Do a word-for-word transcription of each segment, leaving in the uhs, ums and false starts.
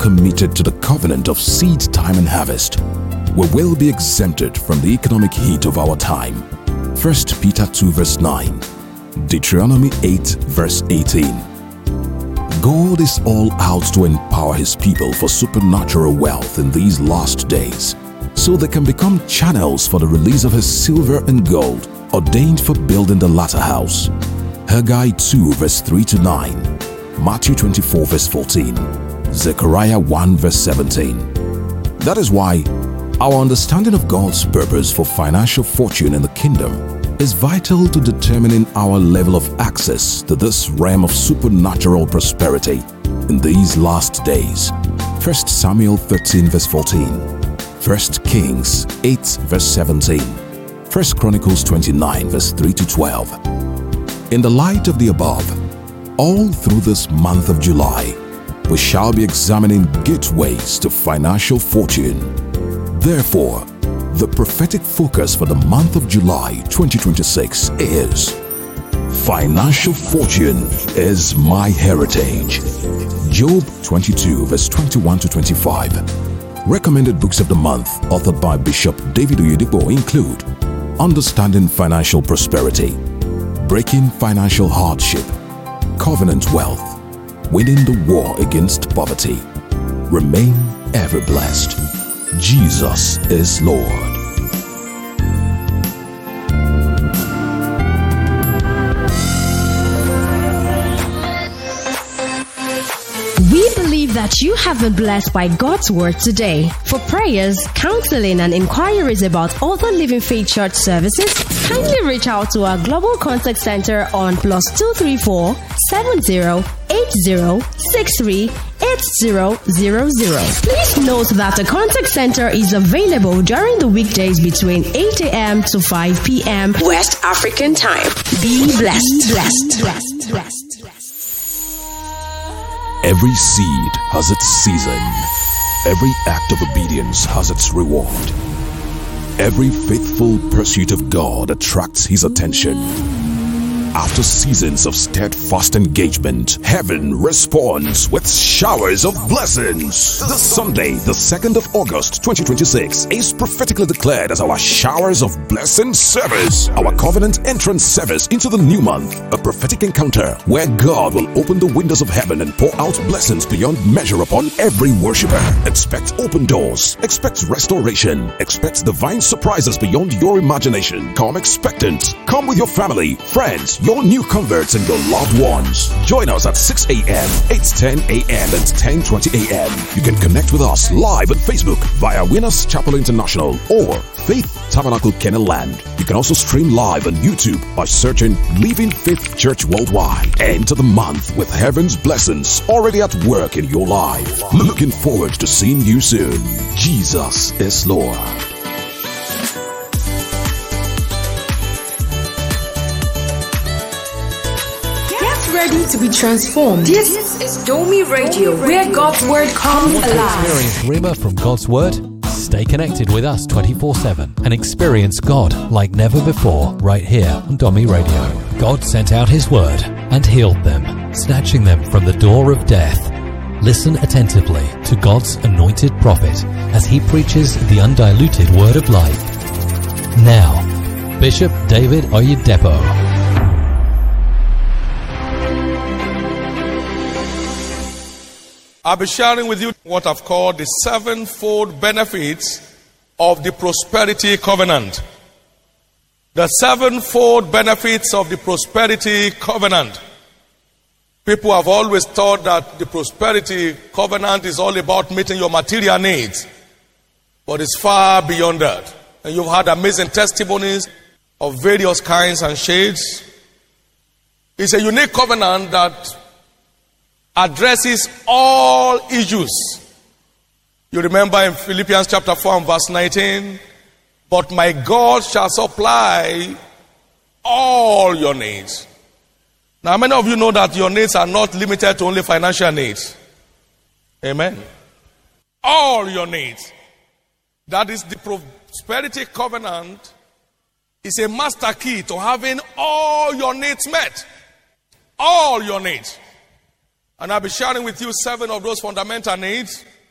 committed to the covenant of seed time and harvest, we will be exempted from the economic heat of our time. First Peter two verse nine, Deuteronomy eight verse eighteen. God is all out to empower His people for supernatural wealth in these last days, so they can become channels for the release of His silver and gold ordained for building the latter house. Haggai two verse three to nine, Matthew twenty-four verse fourteen, Zechariah one verse seventeen. That is why our understanding of God's purpose for financial fortune in the kingdom is vital to determining our level of access to this realm of supernatural prosperity in these last days. First Samuel thirteen verse fourteen, First Kings eight verse seventeen, First Chronicles twenty-nine verse three to twelve. In the light of the above, all through this month of July, we shall be examining gateways to financial fortune. Therefore, the prophetic focus for the month of July twenty twenty-six is Financial Fortune is My Heritage. Job twenty-two verse twenty-one to twenty-five. Recommended books of the month authored by Bishop David Oyedepo include Understanding Financial Prosperity, Breaking Financial Hardship, Covenant Wealth, Winning the War Against Poverty, Remain Ever Blessed, Jesus is Lord. We believe that you have been blessed by God's Word today. For prayers, counseling, and inquiries about other Living Faith Church services, kindly reach out to our Global Contact Center on plus two three four, seven zero eight zero, six three eight zero zero zero. Please note that the Contact Center is available during the weekdays between eight a.m. to five p.m. West African Time. Be blessed. Be blessed. blessed. blessed. Every seed has its season. Every act of obedience has its reward. Every faithful pursuit of God attracts His attention. After seasons of steadfast engagement, heaven responds with showers of blessings. This Sunday, the second of August twenty twenty-six, is prophetically declared as our Showers of Blessing service, our covenant entrance service into the new month, a prophetic encounter where God will open the windows of heaven and pour out blessings beyond measure upon every worshiper. Expect open doors, expect restoration, expect divine surprises beyond your imagination. Come expectant. Come with your family, friends, your new converts, and your loved ones. Join us at six a.m., eight ten a.m. and ten twenty a.m. You can connect with us live on Facebook via Winners Chapel International or Faith Tabernacle Kenaland. You can also stream live on YouTube by searching Living Faith Church Worldwide. Enter the month with heaven's blessings already at work in your life. Looking forward to seeing you soon. Jesus is Lord. Ready to be transformed. This is Domi Radio, where God's Word comes alive. Experience Rhema from God's Word? Stay connected with us twenty-four seven and experience God like never before right here on Domi Radio. God sent out His Word and healed them, snatching them from the door of death. Listen attentively to God's anointed prophet as he preaches the undiluted Word of life. Now, Bishop David Oyedepo. I'll be sharing with you what I've called the sevenfold benefits of the prosperity covenant. The sevenfold benefits of the prosperity covenant. People have always thought that the prosperity covenant is all about meeting your material needs. But it's far beyond that. And you've had amazing testimonies of various kinds and shades. It's a unique covenant that addresses all issues. You remember in Philippians chapter four and verse nineteen, but my God shall supply all your needs. Now, many of you know that your needs are not limited to only financial needs. Amen. All your needs. That is the prosperity covenant. Is a master key to having all your needs met. All your needs. And I'll be sharing with you seven of those fundamental needs.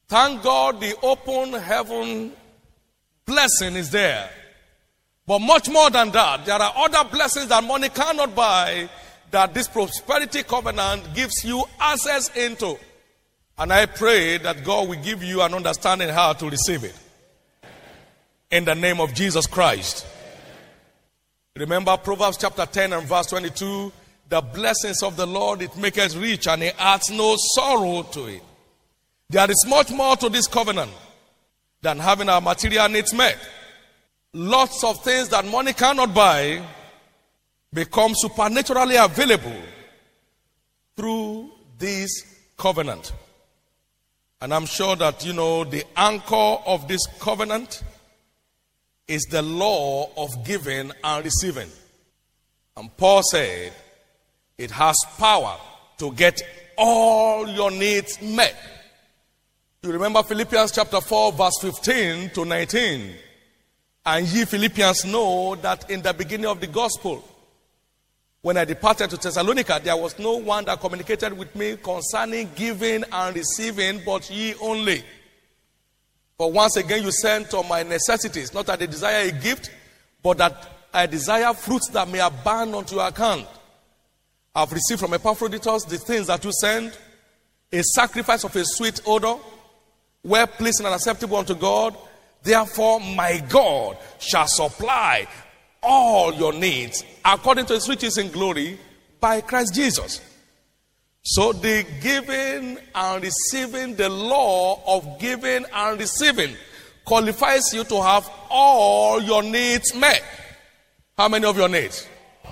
Thank God the open heaven blessing is there. But much more than that, there are other blessings that money cannot buy that this prosperity covenant gives you access into. And I pray that God will give you an understanding how to receive it. In the name of Jesus Christ. Remember Proverbs chapter ten and verse twenty-two. The blessings of the Lord, it maketh rich, and it adds no sorrow to it. There is much more to this covenant than having our material needs met. Lots of things that money cannot buy become supernaturally available through this covenant. And I'm sure that, you know, the anchor of this covenant is the law of giving and receiving. And Paul said, it has power to get all your needs met. You remember Philippians chapter four, verse fifteen to nineteen. And ye Philippians know that in the beginning of the gospel, when I departed to Thessalonica, there was no one that communicated with me concerning giving and receiving, but ye only. For once again you sent on my necessities, not that I desire a gift, but that I desire fruits that may abound unto your account. I have received from Epaphroditus the things that you send, a sacrifice of a sweet odor, well pleasing and acceptable unto God. Therefore my God shall supply all your needs according to his riches in glory by Christ Jesus. So the giving and receiving, the law of giving and receiving qualifies you to have all your needs met. How many of your needs?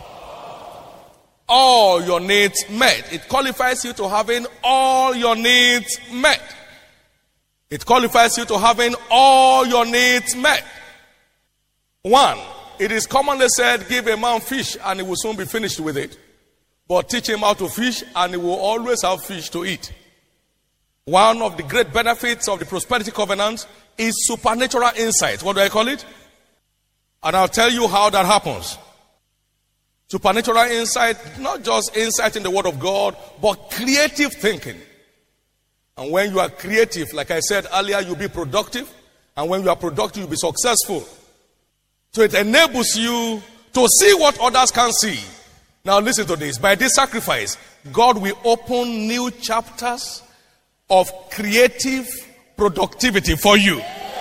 All your needs met. It qualifies you to having all your needs met. It qualifies you to having all your needs met. One, it is commonly said, give a man fish and he will soon be finished with it. But teach him how to fish and he will always have fish to eat. One of the great benefits of the prosperity covenant is supernatural insight. What do I call it? And I'll tell you how that happens. Supernatural insight, not just insight in the word of God, but creative thinking. And when you are creative, like I said earlier, you'll be productive. And when you are productive, you'll be successful. So it enables you to see what others can see. Now listen to this. By this sacrifice, God will open new chapters of creative productivity for you.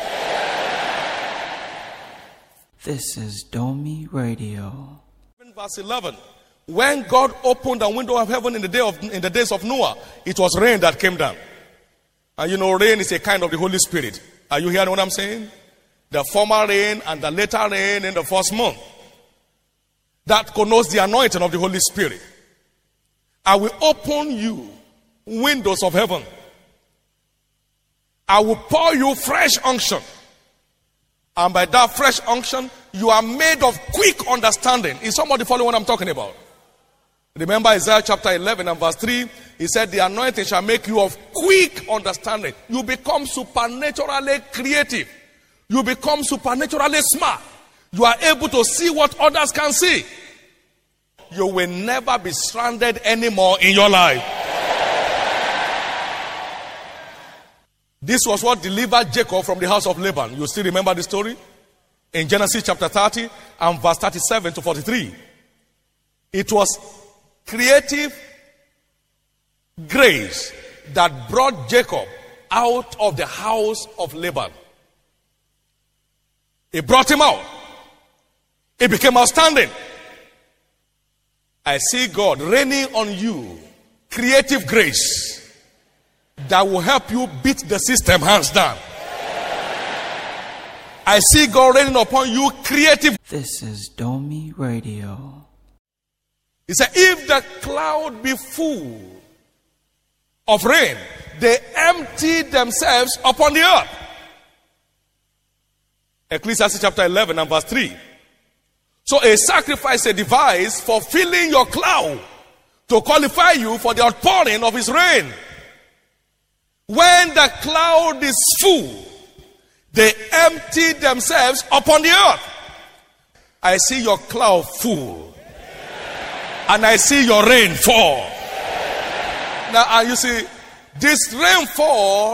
This is Domi Radio. Verse eleven. When God opened the window of heaven in the day of in the days of Noah, it was rain that came down. And you know, rain is a kind of the Holy Spirit. Are you hearing what I'm saying? The former rain and the later rain in the first month. That connotes the anointing of the Holy Spirit. I will open you windows of heaven. I will pour you fresh unction. And by that fresh unction, you are made of quick understanding. Is somebody following what I'm talking about? Remember Isaiah chapter eleven and verse three. He said, the anointing shall make you of quick understanding. You become supernaturally creative. You become supernaturally smart. You are able to see what others can see. You will never be stranded anymore in your life. This was what delivered Jacob from the house of Laban. You still remember the story? In Genesis chapter thirty and verse thirty-seven to forty-three. It was creative grace that brought Jacob out of the house of Laban. It brought him out. It became outstanding. I see God raining on you creative grace that will help you beat the system hands down. I see God raining upon you creative. This is Domi Radio. He said, if the cloud be full of rain, they empty themselves upon the earth. Ecclesiastes chapter eleven and verse three. So a sacrifice, a device for filling your cloud to qualify you for the outpouring of his rain. When the cloud is full, they empty themselves upon the earth. I see your cloud full. And I see your rain fall. Now, you see, this rainfall